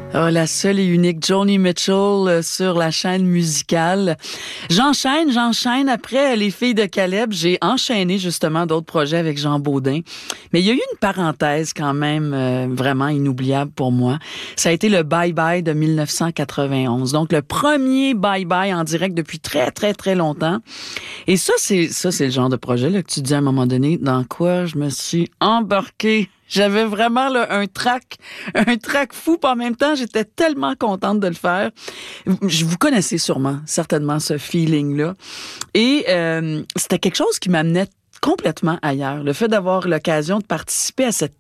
Oh, la seule et unique Joni Mitchell sur la chaîne musicale. J'enchaîne. Après Les Filles de Caleb, j'ai enchaîné justement d'autres projets avec Jean Baudin. Mais il y a eu une parenthèse quand même vraiment inoubliable pour moi. Ça a été le Bye Bye de 1991. Donc le premier Bye Bye en direct depuis très, très, très longtemps. Et ça, c'est le genre de projet là, que tu dis à un moment donné, dans quoi je me suis embarquée. J'avais vraiment là, un trac fou, puis en même temps, j'étais tellement contente de le faire. Vous connaissez certainement ce feeling-là. Et c'était quelque chose qui m'amenait complètement ailleurs. Le fait d'avoir l'occasion de participer à cette